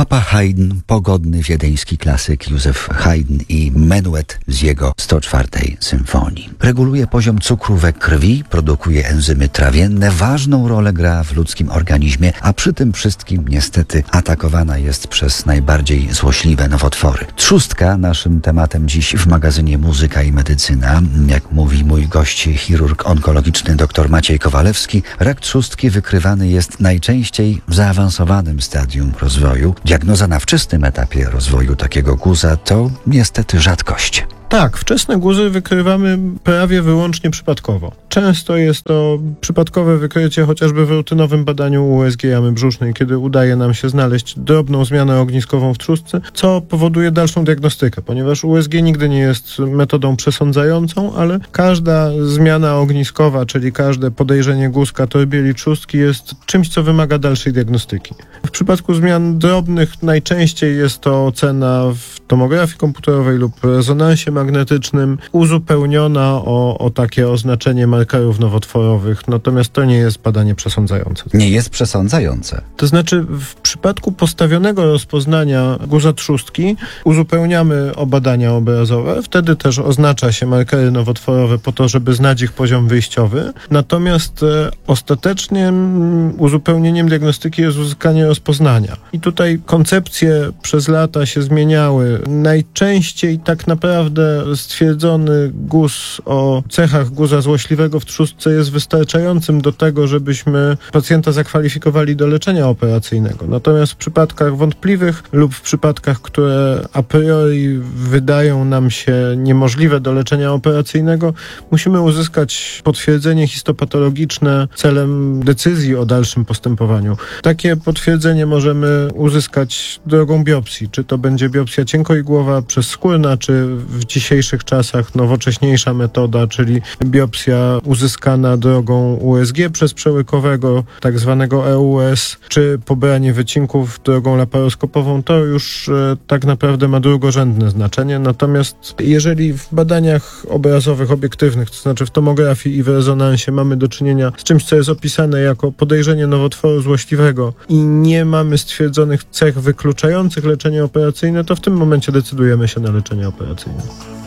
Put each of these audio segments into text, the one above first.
Papa Haydn, pogodny wiedeński klasyk Józef Haydn i menuet z jego 104. symfonii. Reguluje poziom cukru we krwi, produkuje enzymy trawienne, ważną rolę gra w ludzkim organizmie, a przy tym wszystkim niestety atakowana jest przez najbardziej złośliwe nowotwory. Trzustka naszym tematem dziś w magazynie Muzyka i Medycyna. Jak mówi mój gość, chirurg onkologiczny dr Maciej Kowalewski, rak trzustki wykrywany jest najczęściej w zaawansowanym stadium rozwoju. Diagnoza na wczesnym etapie rozwoju takiego guza to niestety rzadkość. Tak, wczesne guzy wykrywamy prawie wyłącznie przypadkowo. Często jest to przypadkowe wykrycie chociażby w rutynowym badaniu USG jamy brzusznej, kiedy udaje nam się znaleźć drobną zmianę ogniskową w trzustce, co powoduje dalszą diagnostykę, ponieważ USG nigdy nie jest metodą przesądzającą, ale każda zmiana ogniskowa, czyli każde podejrzenie guzka, torbieli, trzustki jest czymś, co wymaga dalszej diagnostyki. W przypadku zmian drobnych najczęściej jest to ocena w tomografii komputerowej lub rezonansie magnetycznym uzupełniona o takie oznaczenie markerów nowotworowych, natomiast to nie jest badanie przesądzające. Nie jest przesądzające. To znaczy w przypadku postawionego rozpoznania guza trzustki uzupełniamy o badania obrazowe, wtedy też oznacza się markery nowotworowe po to, żeby znać ich poziom wyjściowy, natomiast ostatecznym uzupełnieniem diagnostyki jest uzyskanie rozpoznania. I tutaj koncepcje przez lata się zmieniały. Najczęściej tak naprawdę stwierdzony guz o cechach guza złośliwego w trzustce jest wystarczającym do tego, żebyśmy pacjenta zakwalifikowali do leczenia operacyjnego. Natomiast w przypadkach wątpliwych lub w przypadkach, które a priori wydają nam się niemożliwe do leczenia operacyjnego, musimy uzyskać potwierdzenie histopatologiczne celem decyzji o dalszym postępowaniu. Takie potwierdzenie możemy uzyskać drogą biopsji. Czy to będzie biopsja cienkoigłowa przezskórna, czy w dzisiejszych czasach nowocześniejsza metoda, czyli biopsja uzyskana drogą USG przez przełykowego, tak zwanego EUS, czy pobranie wycinków drogą laparoskopową, to już tak naprawdę ma drugorzędne znaczenie. Natomiast jeżeli w badaniach obrazowych, obiektywnych, to znaczy w tomografii i w rezonansie mamy do czynienia z czymś, co jest opisane jako podejrzenie nowotworu złośliwego i nie mamy stwierdzonych cech wykluczających leczenie operacyjne, to w tym momencie decydujemy się na leczenie operacyjne.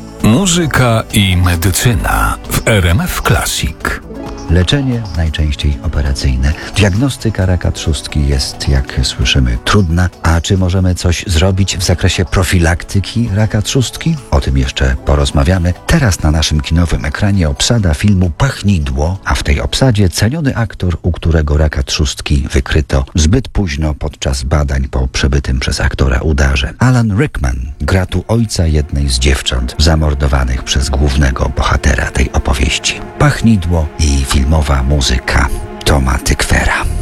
Muzyka i medycyna w RMF Classic. Leczenie najczęściej operacyjne. Diagnostyka raka trzustki jest, jak słyszymy, trudna. A czy możemy coś zrobić w zakresie profilaktyki raka trzustki? O tym jeszcze porozmawiamy. Teraz na naszym kinowym ekranie obsada filmu Pachnidło, a w tej obsadzie ceniony aktor, u którego raka trzustki wykryto zbyt późno podczas badań po przebytym przez aktora udarze. Alan Rickman gra tu ojca jednej z dziewcząt zamordowanych przez głównego bohatera tej opowieści. Pachnidło i filmowa muzyka Toma Tykwera.